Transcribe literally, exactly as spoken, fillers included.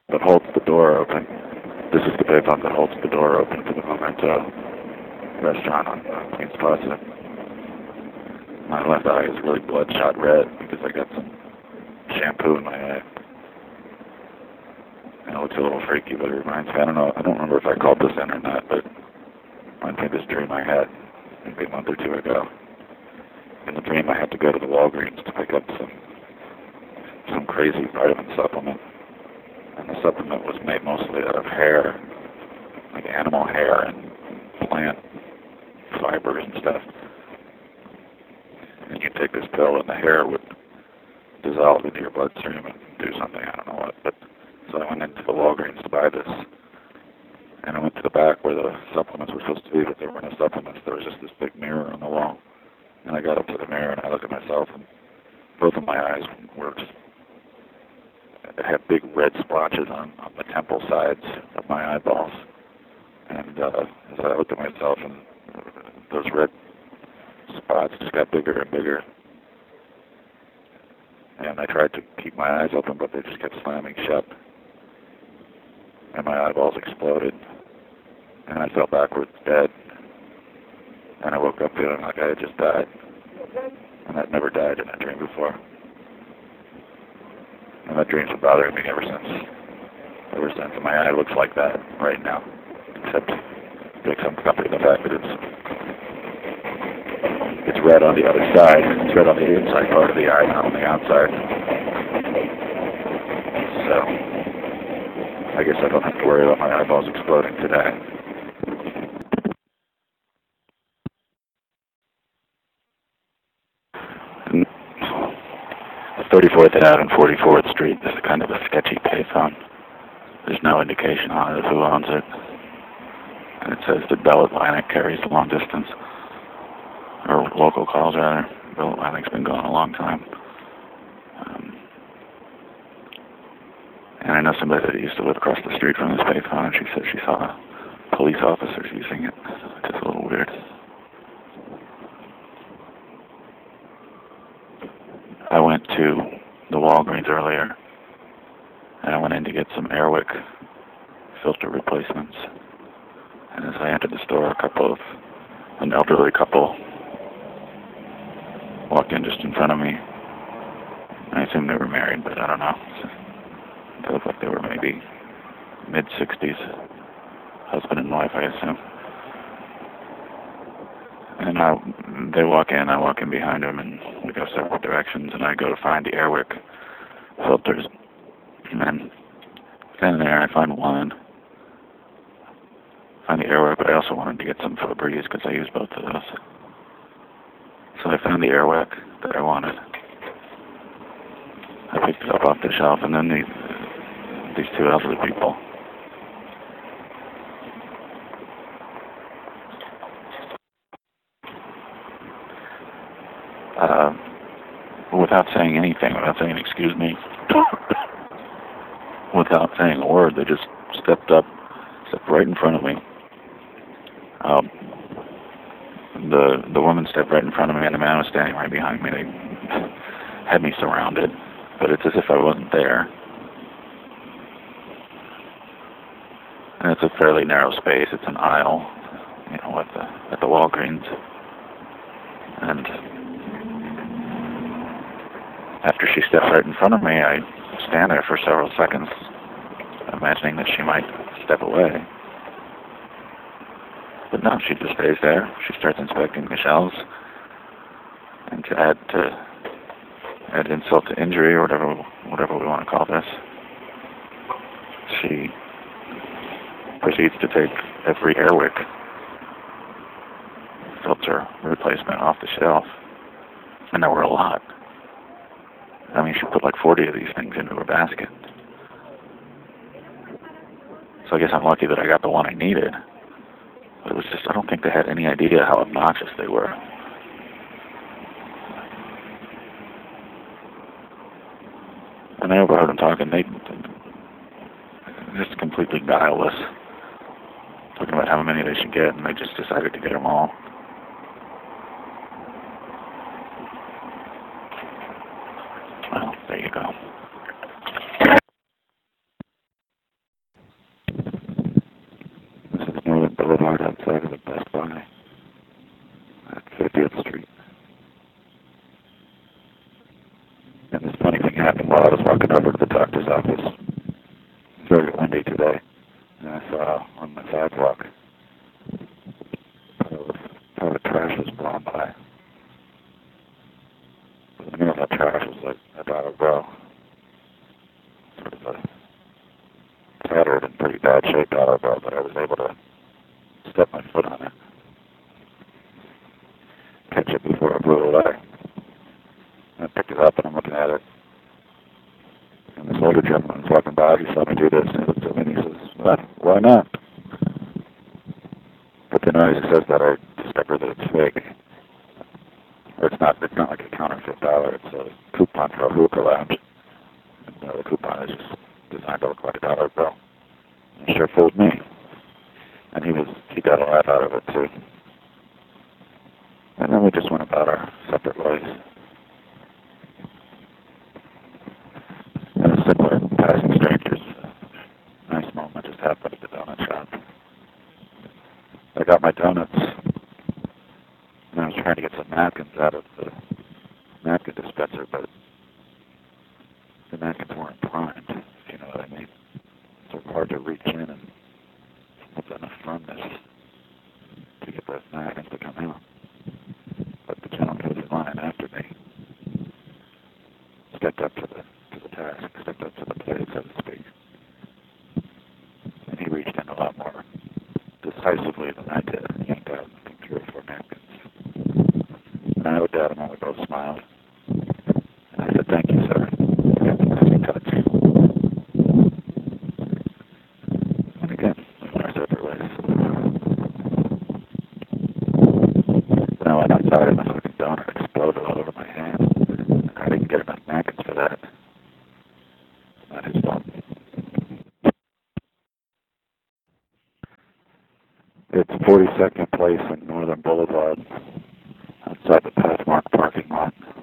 that holds the door open. This is the payphone that holds the door open to the Memento restaurant on, on Queens Plaza. My left eye is really bloodshot red because I got some shampoo in my eye. And it looks a little freaky, but it reminds me, I don't know, I don't remember if I called this in or not, but it reminds me of this dream I had maybe a month or two ago. In the dream I had to go to the Walgreens to pick up some some crazy vitamin supplement. And the supplement was made mostly out of hair, like animal hair and plant fibers and stuff. And you take this pill and the hair would dissolve into your bloodstream and do something, I don't know what. But so I went into the Walgreens to buy this. And I went to the back where the supplements were supposed to be, but there were no supplements. There was just this big mirror on the wall. And I got up to the mirror and I looked at myself, and both of my eyes were just, it had big red splotches on, on the temple sides of my eyeballs. And uh, as I looked at myself, and those red spots just got bigger and bigger. And I tried to keep my eyes open, but they just kept slamming shut. And my eyeballs exploded. And I fell backwards dead. And I woke up feeling like I had just died. And I'd never died in a dream before. And that dream's been bothering me ever since. Ever since. And my eye looks like that right now. Except it takes some comfort in the fact that it's it's red on the other side. It's red on the inside part of the eye, not on the outside. So I guess I don't have to worry about my eyeballs exploding today. thirty-fourth Avenue and forty-fourth Street is kind of a sketchy payphone. There's no indication on it of who owns it. And it says that Bell Atlantic carries long distance, or local calls rather. Bell Atlantic's been going a long time. Um, and I know somebody that used to live across the street from this payphone, and she said she saw police officers using it, which is a little weird. I went to the Walgreens earlier, and I went in to get some Airwick filter replacements. And as I entered the store, a couple of, an elderly couple walked in just in front of me. I assume they were married, but I don't know. They looked like they were maybe mid-sixties, husband and wife, I assume. And I, they walk in, I walk in behind them, and we go several directions, and I go to find the Airwick filters. And then standing there, I find one, find the Airwick, but I also wanted to get some Febreze because I use both of those. So I found the Airwick that I wanted. I picked it up off the shelf, and then these, these two elderly people Uh, without saying anything, without saying excuse me, without saying a word, they just stepped up, stepped right in front of me. Um, the the woman stepped right in front of me, and the man was standing right behind me. They had me surrounded, but it's as if I wasn't there. And it's a fairly narrow space. It's an aisle, you know, at the at the Walgreens, and after she stepped right in front of me, I stand there for several seconds, imagining that she might step away. But no, she just stays there. She starts inspecting the shelves. And to add to add insult to injury, or whatever whatever we want to call this, she proceeds to take every Airwick filter replacement off the shelf. And there were a lot. I mean, she put like forty of these things into her basket. So I guess I'm lucky that I got the one I needed. But it was just, I don't think they had any idea how obnoxious they were. And I overheard them talking. They just completely guileless, talking about how many they should get, and they just decided to get them all. Well, there you go. bad-shaped dollar bill, but I was able to step my foot on it, catch it before it blew away. And I picked it up, and I'm looking at it. And this older gentleman was walking by. He saw me do this, and he looked at me and he says, well, why not? But then as he says that, I discover that it's fake. Or it's not, it's not like a counterfeit dollar. It's a coupon for a hookah lounge. And, you know, the coupon is just designed to look like a dollar bill. And it sure fooled me. And he was, he got a laugh out of it too. And then we just went about our separate ways. And a similar passing strangers, a nice moment just happened at the donut shop. I got my donuts, and I was trying to get some napkins out of the napkin dispenser, but the napkins weren't primed, if you know what I mean. So it's hard to reach in and with enough firmness to get those napkins to come out. But the gentleman who was in line after me stepped up to the to the task, stepped up to the plate, so to speak. And he reached in a lot more decisively than I did, and yanked out I think three or four napkins. And I looked at him and we both smiled. And I said, thank you, sir. You got the nice touch. And again, we went our separate ways. Then I went outside and my fucking donut exploded all over my hand. I didn't get enough napkins for that. Not his fault. It's forty-second Place and Northern Boulevard, outside the Pathmark parking lot.